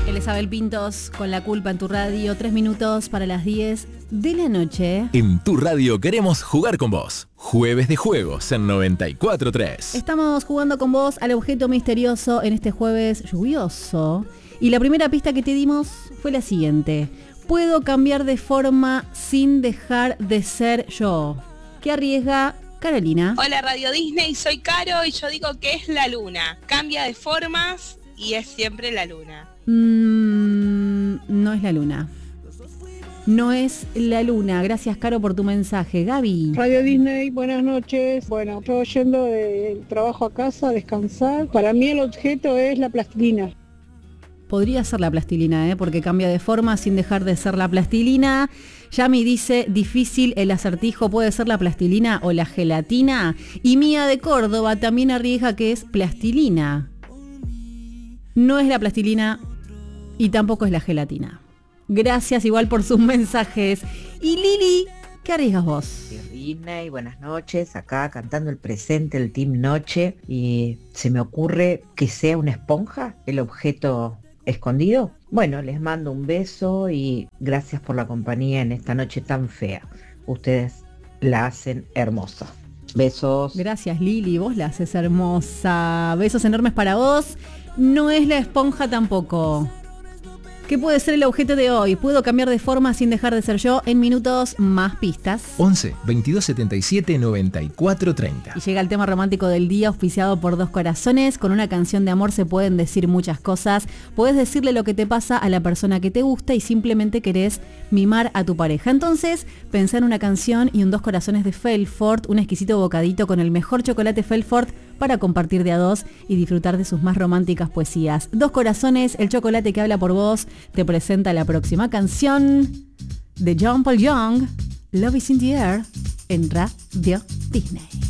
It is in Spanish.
Isabel Pintos con La Culpa en tu radio, 3 minutos para las 10 de la noche. En tu radio queremos jugar con vos. Jueves de juegos en 94.3. Estamos jugando con vos al objeto misterioso en este jueves lluvioso. Y la primera pista que te dimos fue la siguiente. Puedo cambiar de forma sin dejar de ser yo. ¿Qué arriesga Carolina? Hola Radio Disney, soy Caro y yo digo que es la luna. Cambia de formas y es siempre la luna. No es la luna. No es la luna. Gracias, Caro, por tu mensaje. Gaby. Radio Disney, buenas noches. Bueno, yo yendo del trabajo a casa a descansar. Para mí el objeto es la plastilina. Podría ser la plastilina, porque cambia de forma sin dejar de ser la plastilina. Yami dice, difícil el acertijo, puede ser la plastilina o la gelatina. Y Mía de Córdoba también arriesga que es plastilina. No es la plastilina y tampoco es la gelatina. Gracias igual por sus mensajes. Y Lili, ¿qué arriesgas vos? Disney, buenas noches, acá cantando el presente, el Team Noche, y se me ocurre que sea una esponja el objeto escondido. Bueno, les mando un beso y gracias por la compañía en esta noche tan fea. Ustedes la hacen hermosa. Besos. Gracias, Lili, vos la haces hermosa. Besos enormes para vos. No es la esponja tampoco. ¿Qué puede ser el objeto de hoy? ¿Puedo cambiar de forma sin dejar de ser yo? En minutos, más pistas. 11 22 77 94 30. Y llega el tema romántico del día, auspiciado por Dos Corazones. Con una canción de amor se pueden decir muchas cosas. Puedes decirle lo que te pasa a la persona que te gusta y simplemente querés mimar a tu pareja. Entonces, pensá en una canción y un Dos Corazones de Felfort, un exquisito bocadito con el mejor chocolate Felfort para compartir de a dos y disfrutar de sus más románticas poesías. Dos Corazones, el chocolate que habla por vos, te presenta la próxima canción de John Paul Young, Love is in the Air, en Radio Disney.